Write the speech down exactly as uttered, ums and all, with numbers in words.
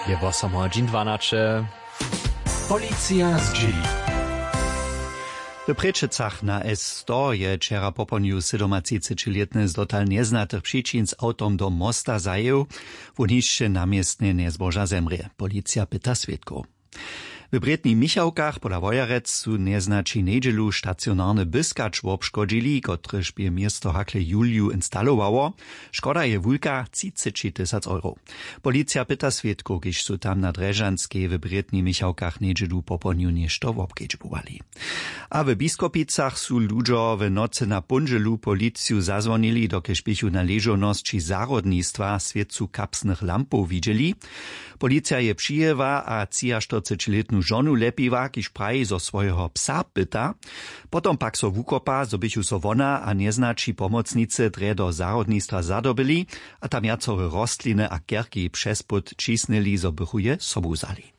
Je osem hodin dwanaście. Policja z G. W Prečicach na S sto je wczera poponiu siedemdziesięcioletny z dotal nieznatych przyczyn z autom do mosta zajęł, w niższe namiestnie niezboża zemrze. Policja pyta świadków. W Bretni Michałkach pola Wojarec su nieznači nedźelu stacjonarny byskacz obszkodzili, kotryż by miesto hakle Juliu instalowało. Szkoda je wulka trzydzieści tysięcy euro. Policja pyta świadków, kiż su tam na Dreżanskiej w Bretni Michałkach nedźelu poponiu nieszto obkedźbowali. A w Biskopicach su ludzo w nocy na Punżelu policju zazwonili, dokiż bychu na leżonosci zarodnictwa svědcu kapsnych lampów widzieli. Policja je przyjewa, a trzydziestoletną żonu lepiwa, kiż praji zo swojego psa pyta. Potom pak so wukopa, zo bychu so wona a nieznači pomocnice dre do zarodnictwa zadobili, a tam jacore rostliny a kerki přespod čisnili, zo bychu je sobu zali.